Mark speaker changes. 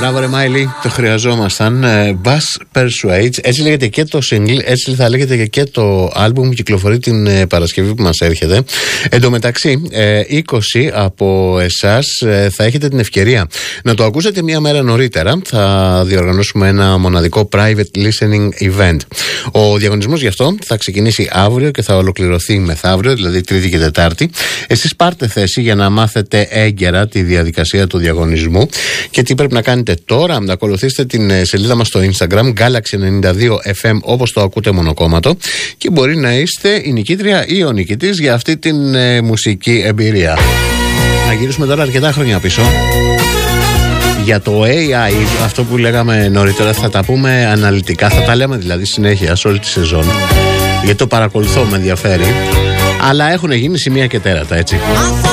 Speaker 1: Μπράβο ρε Μάιλι, το χρειαζόμασταν. Bass Persuades, έτσι λέγεται και το single, έτσι θα λέγεται και το album που κυκλοφορεί την Παρασκευή που μας έρχεται. Εν τω μεταξύ, 20 από εσάς θα έχετε την ευκαιρία να το ακούσετε μία μέρα νωρίτερα. Θα διοργανώσουμε ένα μοναδικό private listening event. Ο διαγωνισμός γι' αυτό θα ξεκινήσει αύριο και θα ολοκληρωθεί μεθαύριο, δηλαδή Τρίτη και Τετάρτη. Εσείς πάρτε θέση για να μάθετε έγκαιρα τη διαδικασία του διαγωνισμού. Και τι πρέπει να κάνετε τώρα? Να ακολουθήσετε την σελίδα μας στο Instagram Galaxy92FM, όπως το ακούτε μονοκόμματο, και μπορεί να είστε η νικήτρια ή ο νικητής για αυτή την μουσική εμπειρία. Να γυρίσουμε τώρα αρκετά χρόνια πίσω. Για το AI, αυτό που λέγαμε νωρίτερα, θα τα πούμε αναλυτικά, θα τα λέμε δηλαδή συνέχεια σε όλη τη σεζόν, γιατί το παρακολουθώ, με ενδιαφέρει, αλλά έχουν γίνει σημεία και τέρατα, έτσι.